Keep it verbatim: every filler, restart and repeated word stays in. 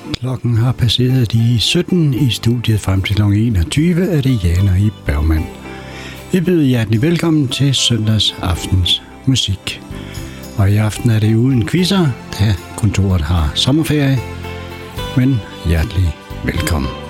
Klokken har passeret de sytten i studiet frem til klokken enogtyve, er det Jana i Bergman. Vi byder hjertelig velkommen til søndags aftens musik. Og i aften er det uden quizzer, da kontoret har sommerferie. Men hjertelig velkommen.